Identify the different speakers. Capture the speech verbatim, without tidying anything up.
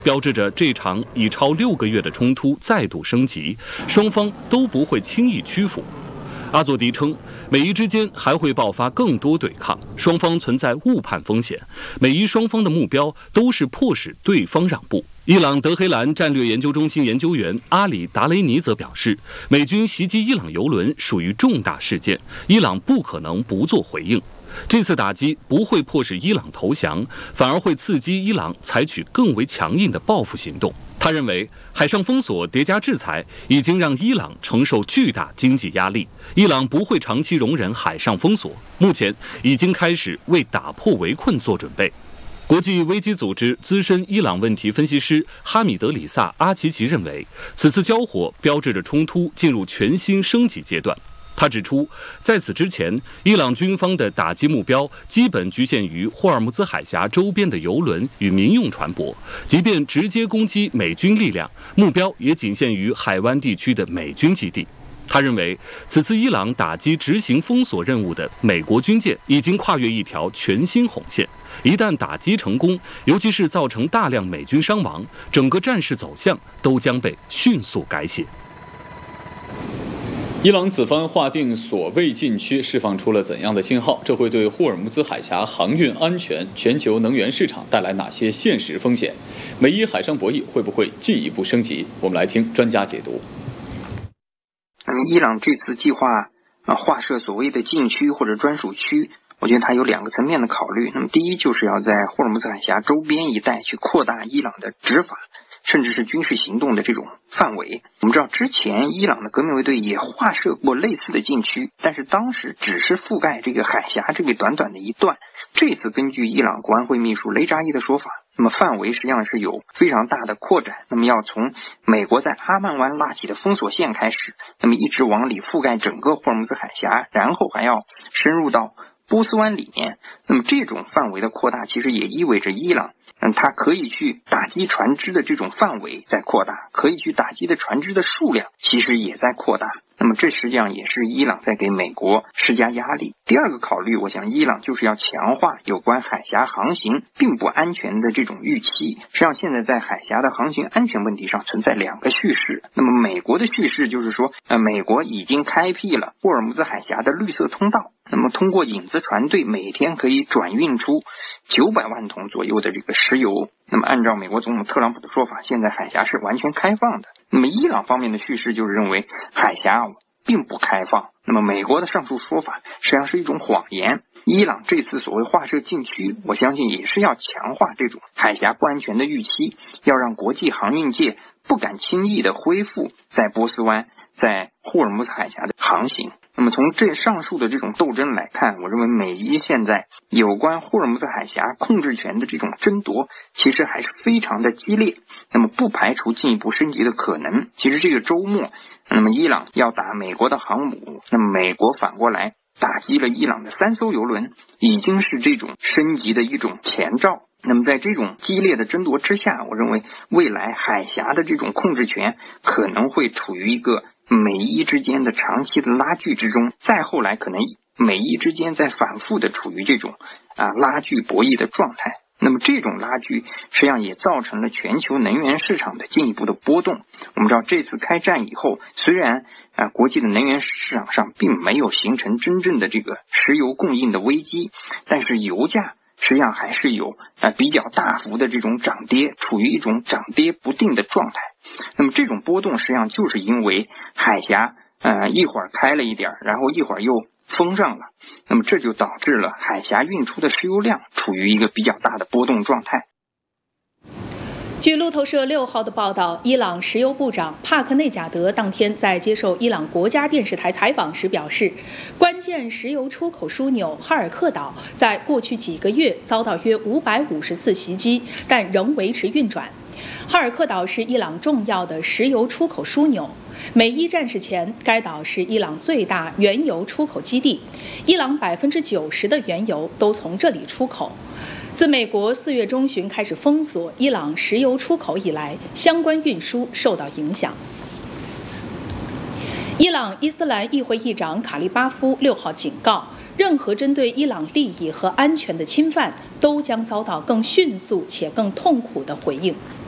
Speaker 1: 标志着这场已超六个月的冲突再度升级，双方都不会轻易屈服。阿佐迪称，美伊之间还会爆发更多对抗，双方存在误判风险。美伊双方的目标都是迫使对方让步。伊朗德黑兰战略研究中心研究员阿里达雷尼则表示，美军袭击伊朗油轮属于重大事件，伊朗不可能不做回应。这次打击不会迫使伊朗投降，反而会刺激伊朗采取更为强硬的报复行动。他认为，海上封锁叠加制裁已经让伊朗承受巨大经济压力，伊朗不会长期容忍海上封锁，目前已经开始为打破围困做准备。国际危机组织资深伊朗问题分析师哈米德里萨·阿奇奇认为，此次交火标志着冲突进入全新升级阶段。他指出，在此之前，伊朗军方的打击目标基本局限于霍尔木兹海峡周边的油轮与民用船舶，即便直接攻击美军力量，目标也仅限于海湾地区的美军基地。他认为，此次伊朗打击执行封锁任务的美国军舰已经跨越一条全新红线，一旦打击成功，尤其是造成大量美军伤亡，整个战事走向都将被迅速改写。
Speaker 2: 伊朗此番划定所谓禁区，释放出了怎样的信号？这会对霍尔木兹海峡航运安全、全球能源市场带来哪些现实风险？美伊海上博弈会不会进一步升级？我们来听专家解读。
Speaker 3: 那么，伊朗这次计划啊划设所谓的禁区或者专属区，我觉得它有两个层面的考虑。那么，第一就是要在霍尔木兹海峡周边一带去扩大伊朗的执法，甚至是军事行动的这种范围。我们知道之前伊朗的革命卫队也划设过类似的禁区，但是当时只是覆盖这个海峡这个短短的一段。这次根据伊朗国安会秘书雷扎伊的说法，那么范围实际上是有非常大的扩展，那么要从美国在阿曼湾拉起的封锁线开始，那么一直往里覆盖整个霍尔木兹海峡，然后还要深入到波斯湾里面。那么这种范围的扩大其实也意味着伊朗嗯，它可以去打击船只的这种范围在扩大，可以去打击的船只的数量其实也在扩大。那么这实际上也是伊朗在给美国施加压力。第二个考虑，我想伊朗就是要强化有关海峡航行并不安全的这种预期。实际上现在在海峡的航行安全问题上存在两个叙事。那么美国的叙事就是说，呃，美国已经开辟了霍尔木兹海峡的绿色通道，那么通过影子船队每天可以转运出九百万桶左右的这个石油。那么按照美国总统特朗普的说法，现在海峡是完全开放的。那么伊朗方面的叙事就是认为海峡并不开放。那么美国的上述说法实际上是一种谎言。伊朗这次所谓划设禁区，我相信也是要强化这种海峡不安全的预期，要让国际航运界不敢轻易的恢复在波斯湾、在霍尔木兹海峡的航行。那么从这上述的这种斗争来看，我认为美伊现在有关霍尔木兹海峡控制权的这种争夺其实还是非常的激烈，那么不排除进一步升级的可能。其实这个周末，那么伊朗要打美国的航母，那么美国反过来打击了伊朗的三艘油轮，已经是这种升级的一种前兆。那么在这种激烈的争夺之下，我认为未来海峡的这种控制权可能会处于一个美伊之间的长期的拉锯之中，再后来可能美伊之间在反复的处于这种啊拉锯博弈的状态。那么这种拉锯实际上也造成了全球能源市场的进一步的波动。我们知道这次开战以后，虽然啊国际的能源市场上并没有形成真正的这个石油供应的危机，但是油价实际上还是有呃比较大幅的这种涨跌，处于一种涨跌不定的状态。那么这种波动实际上就是因为海峡呃一会儿开了一点，然后一会儿又封上了，那么这就导致了海峡运出的石油量处于一个比较大的波动状态。
Speaker 4: 据路透社六号的报道，伊朗石油部长帕克内贾德当天在接受伊朗国家电视台采访时表示，关键石油出口枢纽哈尔克岛在过去几个月遭到约五百五十次袭击，但仍维持运转。哈尔克岛是伊朗重要的石油出口枢纽，美伊战事前，该岛是伊朗最大原油出口基地，伊朗百分之九十的原油都从这里出口。自美国四月中旬开始封锁伊朗石油出口以来，相关运输受到影响。伊朗伊斯兰议会议长卡利巴夫六号警告，任何针对伊朗利益和安全的侵犯都将遭到更迅速且更痛苦的回应。